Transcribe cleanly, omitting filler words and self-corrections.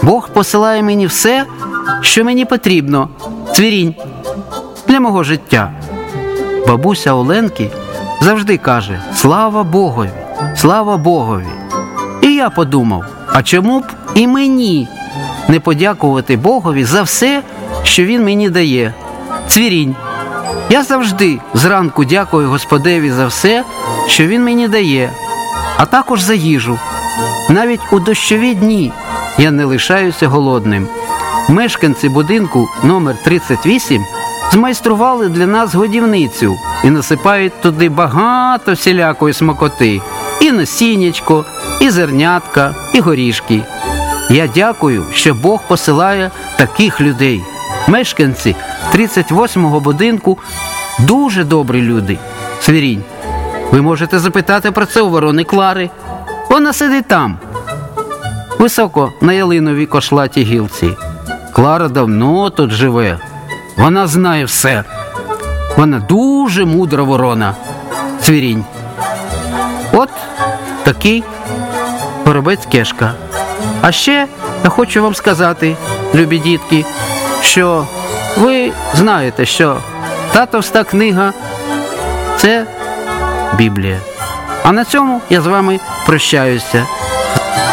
Бог посилає мені все, що мені потрібно. Цвірінь для мого життя. Бабуся Оленки завжди каже: слава Богові, слава Богові. І я подумав, а чому б і мені не подякувати Богові за все, що Він мені дає? Цвірінь. Я завжди зранку дякую Господеві за все, що Він мені дає, а також за їжу. Навіть у дощові дні я не лишаюся голодним. Мешканці будинку номер 38 змайстрували для нас годівницю і насипають туди багато всілякої смакоти. І насіннячко, і зернятка, і горішки. Я дякую, що Бог посилає таких людей. Мешканці 38-го будинку дуже добрі люди. Цвірінь. Ви можете запитати про це у ворони Клари. Вона сидить там, високо на ялиновій кошлатій гілці. Клара давно тут живе. Вона знає все. Вона дуже мудра ворона. Цвірінь. От такий горобець Кешка. А ще я хочу вам сказати, любі дітки, що ви знаєте, що та товста книга – це Біблія. А на цьому я з вами прощаюся.